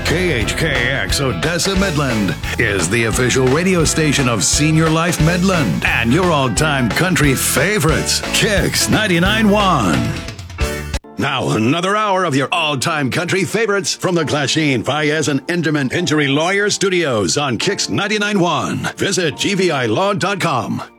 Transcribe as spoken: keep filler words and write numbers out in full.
K H K X Odessa Midland is the official radio station of Senior Life Midland and your all-time country favorites, Kicks ninety-nine point one. Now, another hour of your all-time country favorites from the Glasheen, Fayez, and Inderman Injury Lawyer Studios on Kicks ninety-nine point one. Visit G V I law dot com.